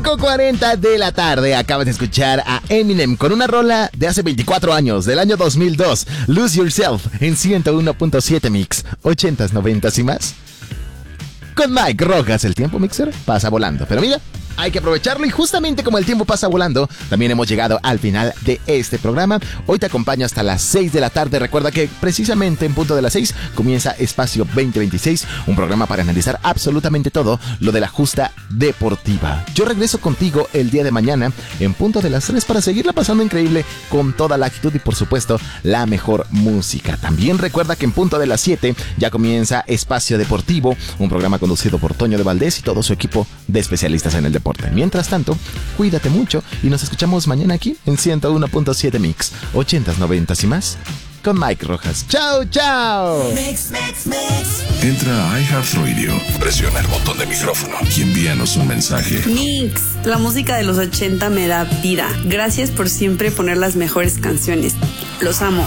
5:40 de la tarde. Acabas de escuchar a Eminem con una rola de hace 24 años, del año 2002. Lose Yourself en 101.7 Mix. 80s, 90s y más. Con Mike Rojas, el tiempo, Mixer, pasa volando. Pero mira, hay que aprovecharlo y justamente como el tiempo pasa volando, también hemos llegado al final de este programa. Hoy te acompaño hasta las 6 de la tarde. Recuerda que precisamente en punto de las 6 comienza Espacio 2026, un programa para analizar absolutamente todo lo de la justa deportiva. Yo regreso contigo el día de mañana en punto de las 3 para seguirla pasando increíble con toda la actitud y por supuesto la mejor música. También recuerda que en punto de las 7 ya comienza Espacio Deportivo, un programa conducido por Toño de Valdés y todo su equipo de especialistas en el deporte. Mientras tanto, cuídate mucho y nos escuchamos mañana aquí en 101.7 Mix, 80s, 90s y más, con Mike Rojas. ¡Chao, chao! Mix. Entra a iHeartRadio, presiona el botón de micrófono y envíanos un mensaje. Mix, la música de los 80 me da vida. Gracias por siempre poner las mejores canciones. Los amo.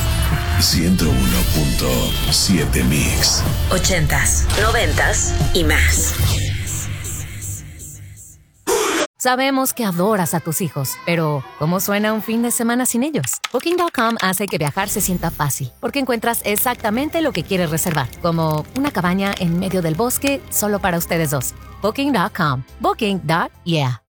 101.7 Mix. 80s, 90s y más. Sabemos que adoras a tus hijos, pero ¿cómo suena un fin de semana sin ellos? Booking.com hace que viajar se sienta fácil, porque encuentras exactamente lo que quieres reservar, como una cabaña en medio del bosque solo para ustedes dos. Booking.com. Booking.yeah.